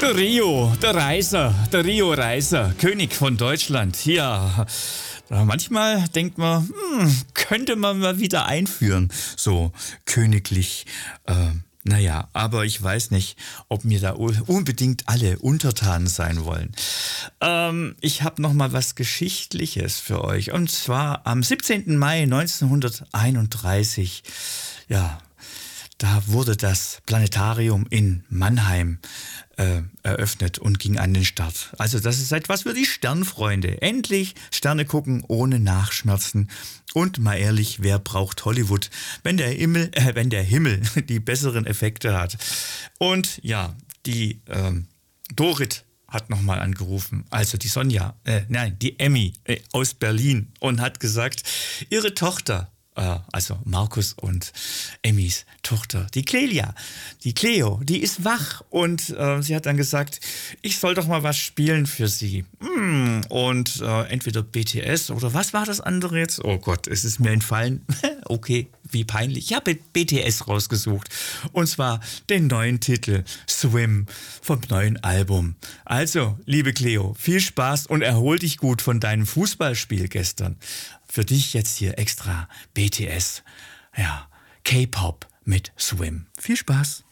Der Rio, der Reiser, der Rio Reiser, König von Deutschland. Ja, manchmal denkt man, könnte man mal wieder einführen, so königlich. Naja, aber ich weiß nicht, ob mir da unbedingt alle untertan sein wollen. Ich habe noch mal was Geschichtliches für euch. Und zwar am 17. Mai 1931, ja, da wurde das Planetarium in Mannheim eröffnet und ging an den Start. Also das ist etwas für die Sternfreunde. Endlich Sterne gucken ohne Nachschmerzen. Und mal ehrlich, wer braucht Hollywood, wenn der Himmel die besseren Effekte hat? Und ja, die Dorit hat nochmal angerufen, also die Sonja, die Emmy aus Berlin und hat gesagt, ihre Tochter, also Markus und Emmys Tochter, die Clelia, die Cleo, die ist wach und sie hat dann gesagt, ich soll doch mal was spielen für sie. Und entweder BTS oder was war das andere jetzt? Oh Gott, es ist mir entfallen. Okay, wie peinlich. Ich habe BTS rausgesucht und zwar den neuen Titel Swim vom neuen Album. Also, liebe Cleo, viel Spaß und erhol dich gut von deinem Fußballspiel gestern. Für dich jetzt hier extra BTS, ja, K-Pop mit Swim. Viel Spaß!